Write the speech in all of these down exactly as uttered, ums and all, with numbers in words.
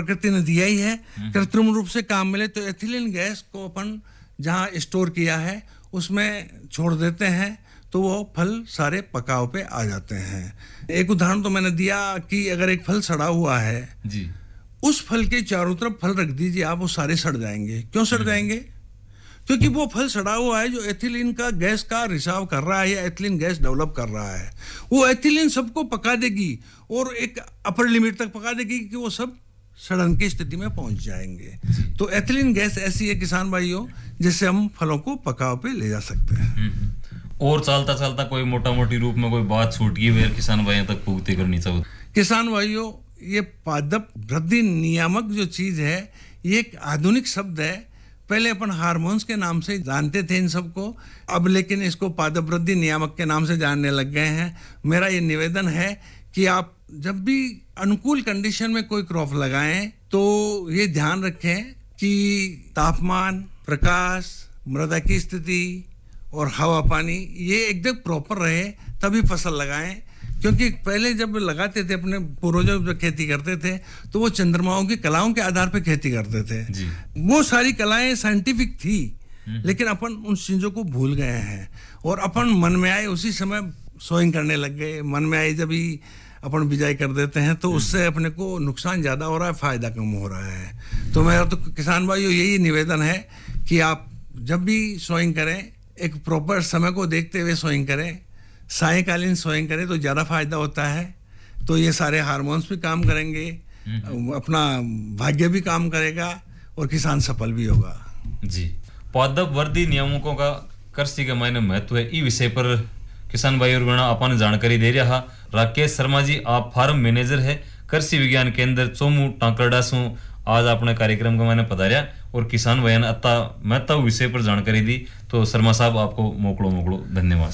प्रकृति ने दिया ही है, कृत्रिम रूप से काम मिले तो एथिलीन गैस को अपन जहाँ स्टोर किया है उसमें छोड़ देते हैं तो वो फल सारे पकाव पे आ जाते हैं। एक उदाहरण तो मैंने दिया कि अगर एक फल सड़ा हुआ है जी, उस फल के चारों तरफ फल रख दीजिए आप, वो सारे सड़ जाएंगे। क्यों सड़ जाएंगे? क्योंकि वो फल सड़ा हुआ है जो एथिलीन का गैस का रिसाव कर रहा है या एथिलीन गैस डेवलप कर रहा है, वो एथिलीन सबको पका देगी और एक अपर लिमिट तक पका देगी कि वो सब सड़न की स्थिति में पहुंच जाएंगे। तो एथिलीन गैस ऐसी है किसान भाइयों जिससे हम फलों को पकाव पे ले जा सकते हैं। और चलता चलता कोई मोटा मोटी रूप में कोई बात छूट गई वे किसान भाइयों तक पूर्ति करनी चाहिए। किसान भाइयों, ये पादप वृद्धि नियामक जो चीज है ये एक आधुनिक शब्द है। पहले अपन हार्मोन्स के नाम से जानते थे इन सबको, अब लेकिन इसको पादप वृद्धि नियामक के नाम से जानने लग गए हैं। मेरा ये निवेदन है कि आप जब भी अनुकूल कंडीशन में कोई क्रॉप लगाएं तो ये ध्यान रखें कि तापमान, प्रकाश, मृदा की स्थिति और हवा पानी ये एकदम प्रॉपर रहे तभी फसल लगाएं। क्योंकि पहले जब लगाते थे अपने पूर्वजों जब खेती करते थे तो वो चंद्रमाओं की कलाओं के आधार पर खेती करते थे जी। वो सारी कलाएं साइंटिफिक थी, लेकिन अपन उन चीजों को भूल गए हैं और अपन मन में आए उसी समय सोइंग करने लग गए। मन में आए जब ही अपन बिजाई कर देते हैं तो उससे अपने को नुकसान ज्यादा हो रहा है, फायदा कम हो रहा है। तो मेरा तो किसान भाइयों यही निवेदन है कि आप जब भी सोइंग करें एक प्रॉपर समय को देखते हुए सोइंग करें, सायकालीन सोइंग करें तो ज्यादा फायदा होता है। तो ये सारे हार्मोन्स भी काम करेंगे, अपना भाग्य भी काम करेगा और किसान सफल भी होगा जी। पादप वृद्धि नियमों का कृषि के मायने महत्व है, इस विषय पर किसान भाई और बहनों अपन जानकारी दे रहा राकेश शर्मा जी। आप फार्म मैनेजर है कृषि विज्ञान केंद्र चोमू टांकरडासू। आज अपने कार्यक्रम का मैंने पधारिया और किसान भाई ने अत्ता महत्व विषय पर जानकारी दी। तो शर्मा साहब आपको मोकड़ो मोकड़ो धन्यवाद।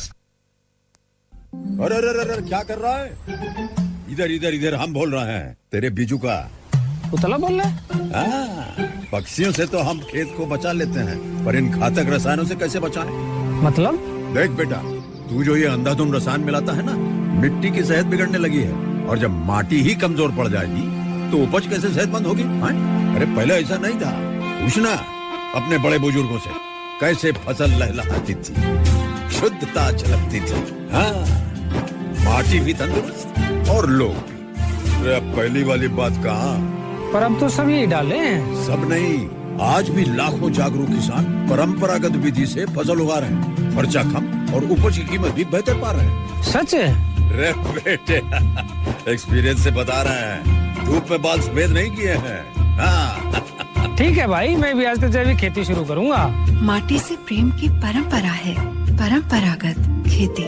अरे अरे अरे क्या कर रहा है? इधर इधर इधर हम बोल रहे हैं तेरे बीजू का। उतला बोल रहा है? पक्षियों से तो हम खेत को बचा लेते हैं, पर इन घातक रसायनों से कैसे बचाएं? मतलब? देख बेटा, तू जो ये अंधाधुंध रसायन मिलाता है ना, मिट्टी की सेहत बिगड़ने लगी है और जब माटी ही कमजोर पड़ जाएगी तो उपज कैसे सेहतमंद होगी? अरे पहले ऐसा नहीं था, पूछना अपने बड़े बुजुर्गों से कैसे फसल लहलहाती थी, शुद्धता झलकती थी। हाँ, माटी भी तंदुरुस्त और लोग भी। अब पहली वाली बात कहाँ? पर अब तो सब यही डाले हैं। सब नहीं, आज भी लाखों जागरूक किसान परंपरागत विधि से फसल उगा रहे हैं, खर्चा कम और उपज की कीमत भी बेहतर पा रहे हैं। सच है? रे बेटे, एक्सपीरियंस से बता रहे हैं, धूप में बाल सफेद नहीं किए हैं। हाँ। ठीक है भाई, मैं भी आज से जैविक खेती शुरू करूंगा। माटी से प्रेम की परंपरा है, परंपरागत खेती।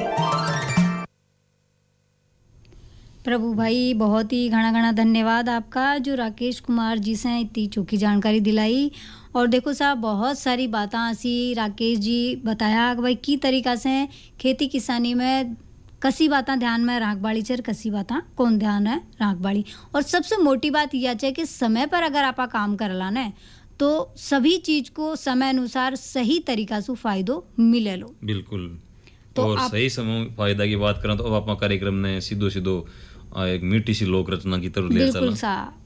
प्रभु भाई, बहुत ही घना घना धन्यवाद आपका जो राकेश कुमार जी से इतनी चौकी जानकारी दिलाई। और देखो साहब, बहुत सारी बातें ऐसी राकेश जी बताया कि भाई की तरीका से खेती किसानी में कसी बातें ध्यान में राख बाड़ी चर, कसी बातें कौन ध्यान है राख बाड़ी। और सबसे मोटी बात यह है कि समय पर अगर आप काम कर लाना तो सभी चीज को समय अनुसार सही तरीका से फायदो मिले लो। बिल्कुल। तो और सही समय फायदा की बात करें तो अब आप कार्यक्रम ने सीधो सीधो एक मीठी सी लोक रचना की तरफ ले चला। बिल्कुल सा